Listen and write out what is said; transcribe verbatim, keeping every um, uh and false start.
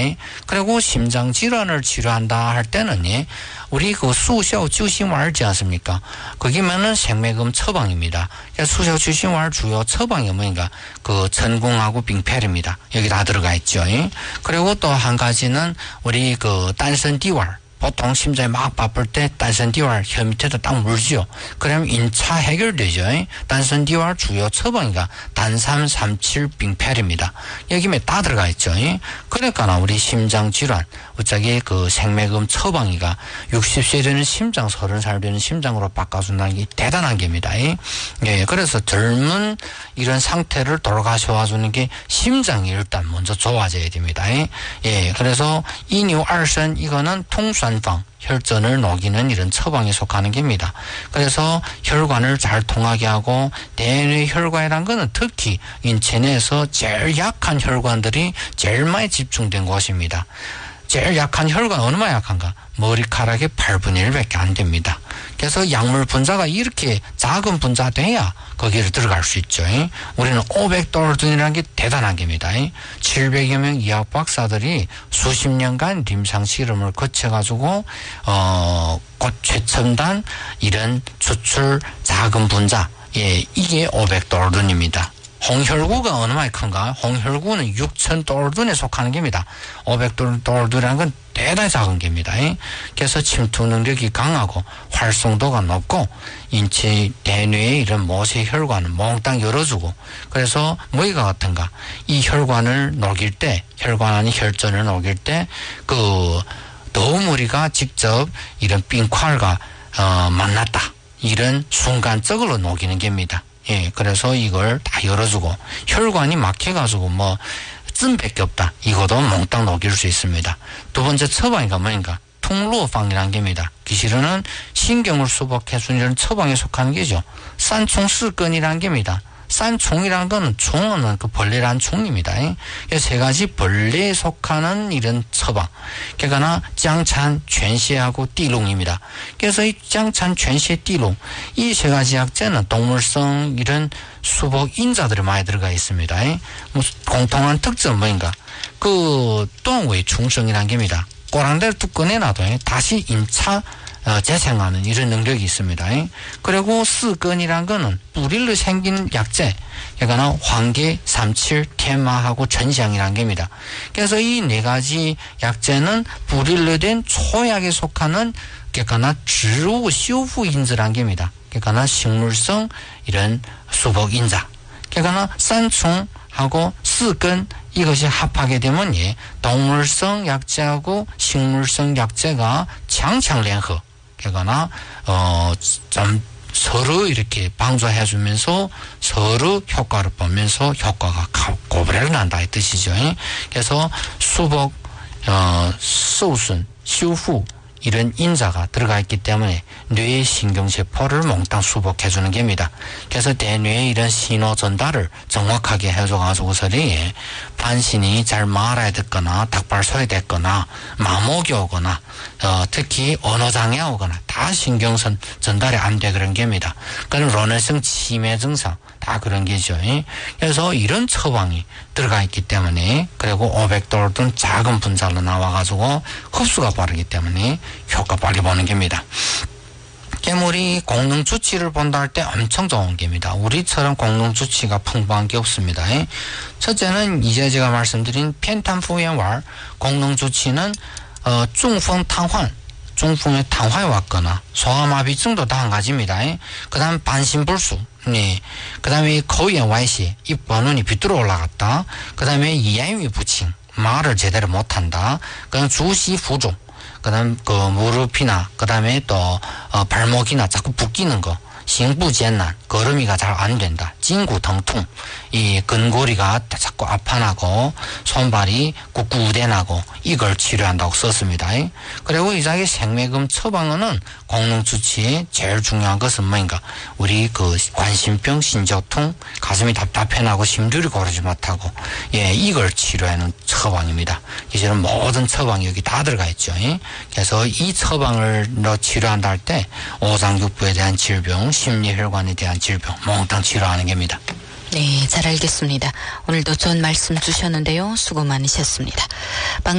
그리고 심장 질환을 치료한다 할 때는 우리 그 수시호 주신왈 있지 않습니까? 거기면은 생매금 처방입니다. 수시호 주신왈 주요 처방이 뭐인가? 그 천궁하고 빙패입니다. 여기 다 들어가 있죠. 그리고 또 한 가지는 우리 그 단선디왈. 보통 심장이 막 바쁠 때 단선디왈 혀 밑에다 딱 물죠. 그러면 인차 해결되죠. 단선디왈 주요 처방이가 단삼삼칠 빙패입니다. 여기에 다 들어가 있죠. 그러니까 우리 심장 질환, 어차피 그 생매금 처방이가 육십 세 되는 심장, 서른 살 되는 심장으로 바꿔준다는 게 대단한 겁니다. 예, 그래서 젊은 이런 상태를 돌아가셔와주는 게 심장이 일단 먼저 좋아져야 됩니다. 예, 그래서 이뉴 알선 이거는 통산 방 혈전을 녹이는 이런 처방에 속하는 겁니다. 그래서 혈관을 잘 통하게 하고 대뇌 혈관이란 거는 특히 인체 내에서 제일 약한 혈관들이 제일 많이 집중된 곳입니다. 제일 약한 혈관 얼마나 약한가? 머리카락의 팔분의 일밖에 안 됩니다. 그래서 약물 분자가 이렇게 작은 분자 돼야 거기를 들어갈 수 있죠. 우리는 오백 돌든이라는 게 대단한 겁니다. 칠백여 명 의학 박사들이 수십 년간 임상 실험을 거쳐가지고 어, 곧 최첨단 이런 추출 작은 분자, 예, 이게 오백 돌든입니다. 홍혈구가 얼마나 큰가? 홍혈구는 육천 돌든에 속하는 겁니다. 오백 돌든이라는 건 대단히 작은 겁니다. 그래서 침투 능력이 강하고 활성도가 높고 인체 대뇌의 이런 모세 혈관을 몽땅 열어주고, 그래서 뭐가 같은가? 이 혈관을 녹일 때, 혈관 안에 혈전을 녹일 때 그 너무 우리가 직접 이런 빙칼과 어, 만났다, 이런 순간적으로 녹이는 겁니다. 예, 그래서 이걸 다 열어주고, 혈관이 막혀가지고 뭐 쯤밖에 없다, 이것도 몽땅 녹일 수 있습니다. 두 번째 처방이가 뭐인가? 통로방이라는 겁니다. 기실은 신경을 수복해주는 이런 처방에 속하는 게죠. 산총스건이라는 겁니다. 싼총이라는 거는 총은 그 벌레란 총입니다. 그래서 세 가지 벌레에 속하는 이런 처방. 그러니까 짱찬,全泻하고 띠롱입니다. 그래서 이 짱찬,全泻, 띠롱 이 세 가지 약재는 동물성 이런 수복 인자들이 많이 들어가 있습니다. 뭐 공통한 특징은 뭐인가? 그 동의 충성이라는 겁니다. 꼬랑대를 뚝 꺼내놔도 다시 인차 어, 재생하는 이런 능력이 있습니다. 그리고 스건이란 거는 뿌리로 생긴 약재, 그러니까 황계, 삼칠, 테마하고 전시향이라는 겁니다. 그래서 이 네 가지 약재는 뿌리로 된 초약에 속하는, 그러니까植物修复인자라는 겁니다. 그러니까 식물성 이런 수복 인자. 그러니까 싼총하고 스건 이것이 합하게 되면 예, 동물성 약재하고 식물성 약재가强强联合. 그러나 어, 좀 서로 이렇게 방조해주면서 서로 효과를 보면서 효과가 고발을 난다 이 뜻이죠. 그래서 수복, 어, 수순,修复 이런 인자가 들어가 있기 때문에 뇌의 신경세포를 몽땅 수복해주는 겁니다. 그래서 대뇌의 이런 신호 전달을 정확하게 해줘가지고서리 반신이 잘 말아야 됐거나 닭발소리 됐거나 마목이 오거나 어, 특히 언어장애 오거나 다 신경선 전달이 안 돼 그런 겁니다. 그런 런해성 치매 증상 다 그런 게죠. 그래서 이런 처방이 들어가 있기 때문에, 그리고 오백 돌든 작은 분자로 나와가지고 흡수가 빠르기 때문에 효과 빨리 보는 겁니다. 괴물이 공능 주치를 본다 할 때 엄청 좋은 겁니다. 우리처럼 공능 주치가 풍부한 게 없습니다. 첫째는 이제 제가 말씀드린 펜탄푸엔왈 공능 주치는 어, 중풍瘫환, 중풍의瘫환이 왔거나 소아마비증도 다 한 가지입니다. 그 다음 반신불수, 네. 그 다음에 거위의 와이시, 입 번운이 비뚤어 올라갔다. 그 다음에 이해위 부칭, 말을 제대로 못한다. 그 다음 주시 부종, 그 다음 그 무릎이나 그 다음에 또 어, 발목이나 자꾸 붓기는 거, 싱부젠난, 걸음이가 잘 안 된다. 진구疼痛, 이 근고리가 자꾸 아파나고 손발이 꾹꾹대나고 이걸 치료한다고 썼습니다. 그리고 이 자기 생매금 처방은 공능주치의 제일 중요한 것은 뭐인가? 우리 그 관심병, 신저통, 가슴이 답답해나고 심줄이 고르지 못하고, 예, 이걸 치료하는 처방입니다. 이제는 모든 처방이 여기 다 들어가 있죠. 그래서 이 처방을 치료한다 할 때 오장육부에 대한 질병, 심리혈관에 대한 질병 몽땅 치료하는 겁니다. 네, 잘 알겠습니다. 오늘도 좋은 말씀 주셨는데요. 수고 많으셨습니다.